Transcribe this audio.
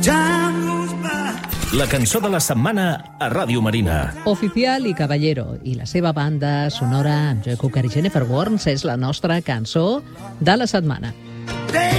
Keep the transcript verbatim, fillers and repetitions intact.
La cançó de la setmana a Ràdio Marina. Oficial i Caballero i la seva banda sonora amb Joe Cocker i Jennifer Warnes és la nostra cançó de la setmana.